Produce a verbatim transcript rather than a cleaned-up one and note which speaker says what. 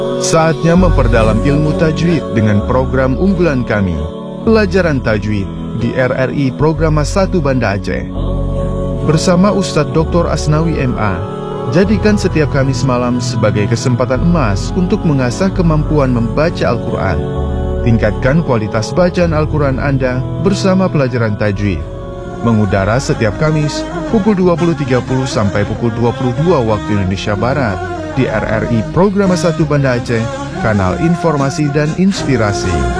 Speaker 1: Saatnya memperdalam ilmu tajwid dengan program unggulan kami, Pelajaran Tajwid di R R I Programa satu Banda Aceh. Bersama Ustadz Doktor Asnawi M A, jadikan setiap Kamis malam sebagai kesempatan emas untuk mengasah kemampuan membaca Al-Quran. Tingkatkan kualitas bacaan Al-Quran Anda bersama Pelajaran Tajwid. Mengudara setiap Kamis pukul dua puluh tiga puluh sampai pukul dua puluh dua waktu Indonesia Barat di R R I Programa satu Banda Aceh, kanal informasi dan inspirasi.